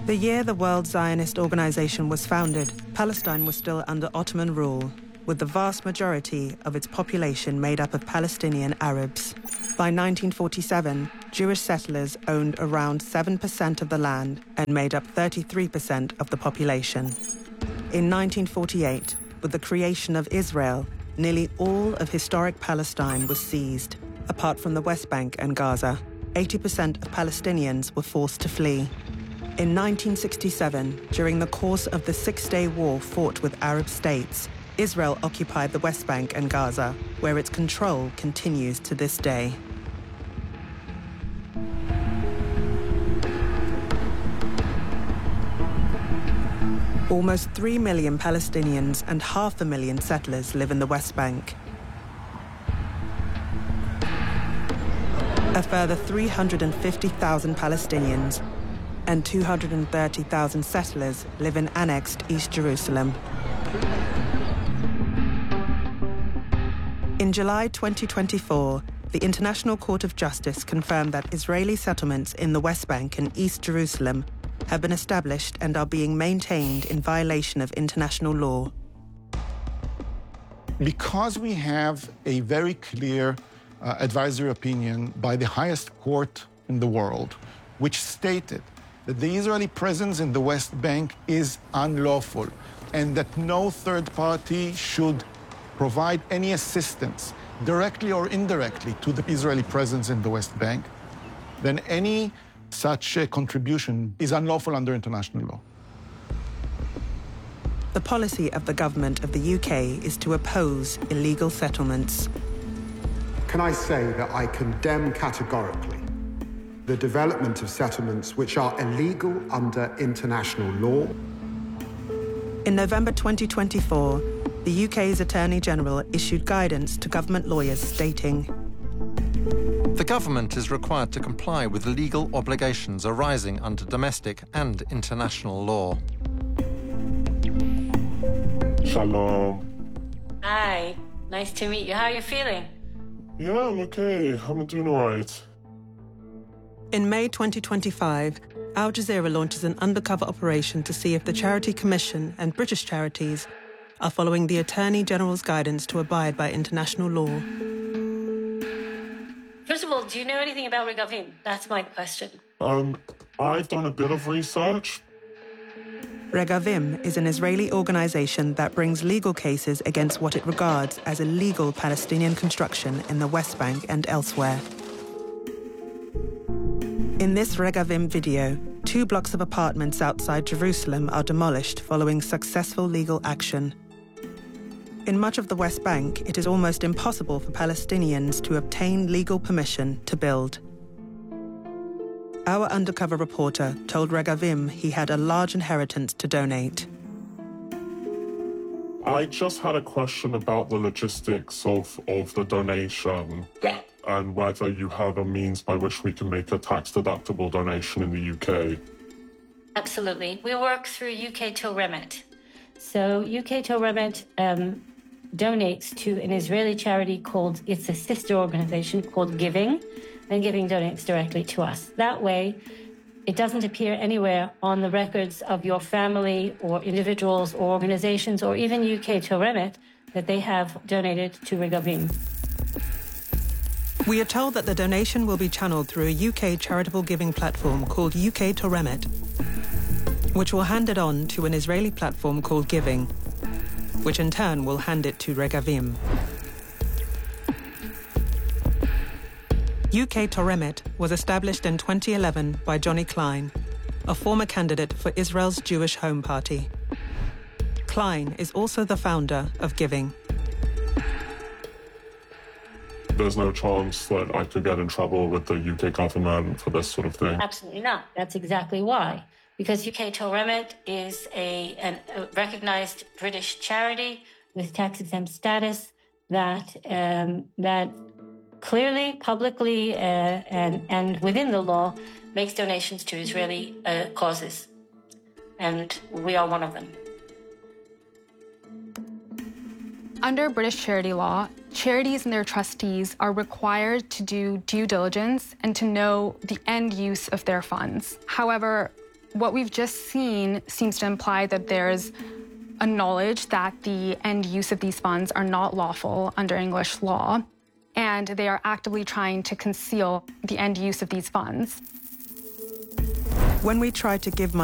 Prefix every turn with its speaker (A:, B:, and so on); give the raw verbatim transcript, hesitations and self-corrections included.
A: The year the World Zionist Organization was founded, Palestine was still under Ottoman rule, with the vast majority of its population made up of Palestinian Arabs. By nineteen forty-seven, Jewish settlers owned around seven percent of the land and made up thirty-three percent of the population. In nineteen forty-eight, with the creation of Israel, nearly all of historic Palestine was seized. Apart from the West Bank and Gaza, eighty percent of Palestinians were forced to flee. In nineteen sixty-seven, during the course of the Six-Day War fought with Arab states, Israel occupied the West Bank and Gaza, where its control continues to this day. Almost three million Palestinians and half a million settlers live in the West Bank. A further three hundred fifty thousand Palestinians and two hundred thirty thousand settlers live in annexed East Jerusalem. In July twenty twenty-four, the International Court of Justice confirmed that Israeli settlements in the West Bank and East Jerusalem have been established and are being maintained in violation of international law.
B: Because we have a very clear uh, advisory opinion by the highest court in the world, which stated that the Israeli presence in the West Bank is unlawful and that no third party should provide any assistance, directly or indirectly, to the Israeli presence in the West Bank, then any such a contribution is unlawful under international law.
A: The policy of the government of the U K is to oppose illegal settlements.
C: Can I say that I condemn categorically the development of settlements which are illegal under international law?
A: In November twenty twenty-four, the U K's Attorney General issued guidance to government lawyers stating,
D: "The government is required to comply with legal obligations arising under domestic and international law."
E: Shalom.
F: Hi, nice to meet you. How are you feeling?
E: Yeah, I'm okay. I'm doing all right.
A: In May twenty twenty-five, Al Jazeera launches an undercover operation to see if the Charity Commission and British charities are following the Attorney General's guidance to abide by international law.
F: First of all, do you know anything about Regavim? That's my question.
E: Um, I've done a bit of research.
A: Regavim is an Israeli organization that brings legal cases against what it regards as illegal Palestinian construction in the West Bank and elsewhere. In this Regavim video, two blocks of apartments outside Jerusalem are demolished following successful legal action. In much of the West Bank, it is almost impossible for Palestinians to obtain legal permission to build. Our undercover reporter told Regavim he had a large inheritance to donate.
E: I just had a question about the logistics of, of the donation.
F: Yeah.
E: And whether you have a means by which we can make a tax-deductible donation in the U K.
F: Absolutely. We work through U K Till Remit. So U K Till Remit um, donates to an Israeli charity called, it's a sister organization called Giving, and Giving donates directly to us. That way, it doesn't appear anywhere on the records of your family or individuals or organizations or even U K Till Remit that they have donated to Regavim.
A: We are told that the donation will be channeled through a U K charitable giving platform called U K Till Remit, which will hand it on to an Israeli platform called Giving, which in turn will hand it to Regavim. U K Till Remit was established in twenty eleven by Johnny Klein, a former candidate for Israel's Jewish Home Party. Klein is also the founder of Giving.
E: There's no chance that I could get in trouble with the U K government for this sort of thing?
F: Absolutely not. That's exactly why. Because U K Till Remit is a, an, a recognized British charity with tax-exempt status that um, that clearly, publicly, uh, and, and within the law, makes donations to Israeli uh, causes. And we are one of them.
G: Under British charity law, charities and their trustees are required to do due diligence and to know the end use of their funds. However, What we've just seen seems to imply that there's a knowledge that the end use of these funds are not lawful under English law, and they are actively trying to conceal the end use of these funds.
A: When we try to give money